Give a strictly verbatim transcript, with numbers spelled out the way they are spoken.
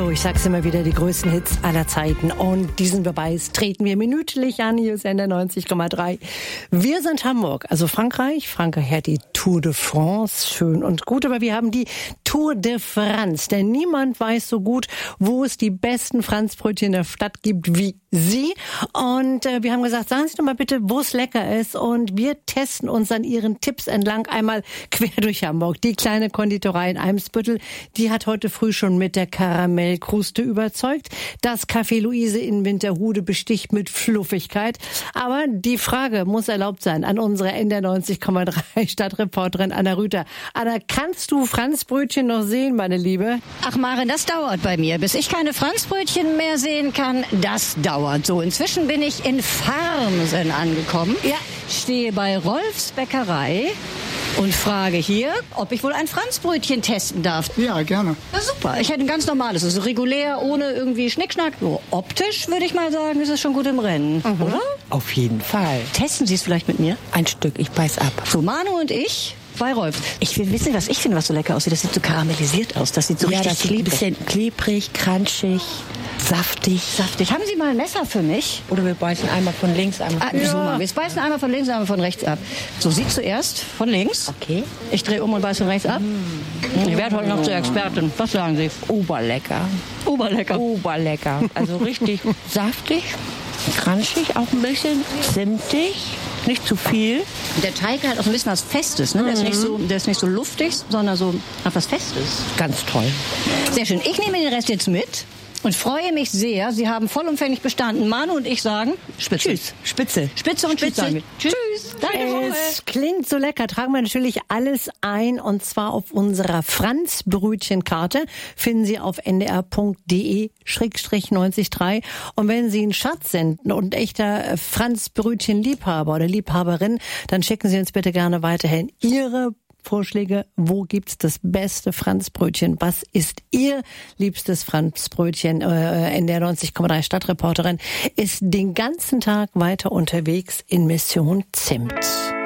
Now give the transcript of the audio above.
Radio. Ich sag's immer wieder, die größten Hits aller Zeiten. Und diesen Beweis treten wir minütlich an. Hier ist Sender neunzig Komma drei. Wir sind Hamburg, also Frankreich. Frankreich hat die Tour de France. Schön und gut, aber wir haben die Tour de France. Denn niemand weiß so gut, wo es die besten Franzbrötchen in der Stadt gibt wie Sie. Und äh, wir haben gesagt, sagen Sie doch mal bitte, wo es lecker ist. Und wir testen uns an Ihren Tipps entlang einmal quer durch Hamburg. Die kleine Konditorei in Eimsbüttel, die hat heute früh schon mit der Karamellkruste überzeugt. Das Café Luise in Winterhude besticht mit Fluffigkeit. Aber die Frage muss erlaubt sein an unsere N D R neunzig Komma drei Stadtreporterin Anna Rüther. Anna, kannst du Franzbrötchen noch sehen, meine Liebe? Ach Maren, das dauert bei mir. Bis ich keine Franzbrötchen mehr sehen kann, das dauert. So, inzwischen bin ich in Farmsen angekommen. Ja. Stehe bei Rolfs Bäckerei und frage hier, ob ich wohl ein Franzbrötchen testen darf. Ja, gerne. Na super, ich hätte ein ganz normales, also regulär, ohne irgendwie Schnickschnack. So optisch würde ich mal sagen, ist es schon gut im Rennen, mhm. oder? Auf jeden Fall. Testen Sie es vielleicht mit mir? Ein Stück, ich beiß ab. So, Manu und ich bei Rolf. Ich will wissen, was ich finde, was so lecker aussieht. Das sieht so karamellisiert aus, das sieht so ja, richtig das sieht ein bisschen klebrig, crunchig, saftig. Saftig. Haben Sie mal ein Messer für mich? Oder wir beißen einmal von links, einmal von rechts. Ah, so mal. Wir beißen einmal von links, einmal von rechts ab. So, Sie zuerst von links. Okay. Ich drehe um und beiße von rechts ab. Mm. Ich werde heute noch zur Expertin. Was sagen Sie? Oberlecker. Oberlecker. Oberlecker. Also richtig saftig, crunchig, auch ein bisschen zimtig. Nicht zu viel. Der Teig hat auch ein bisschen was Festes. Ne? Der, ist nicht so, der ist nicht so luftig, sondern so etwas Festes. Ganz toll. Sehr schön. Ich nehme den Rest jetzt mit und freue mich sehr. Sie haben vollumfänglich bestanden. Manu und ich sagen Spitze. Tschüss. Spitze. Spitze und Spitze. Spitze. Tschüss. Tschüss. Danke. Es klingt so lecker. Tragen wir natürlich alles ein und zwar auf unserer Franzbrötchenkarte. Finden Sie auf n d r punkt d e schrägstrich neunzig Komma drei. Und wenn Sie einen Schatz senden und ein echter Franzbrötchenliebhaber oder Liebhaberin, dann schicken Sie uns bitte gerne weiterhin Ihre Vorschläge, wo gibt's das beste Franzbrötchen? Was ist Ihr liebstes Franzbrötchen? Äh, in der neunzig Komma drei Stadtreporterin ist den ganzen Tag weiter unterwegs in Mission Zimt.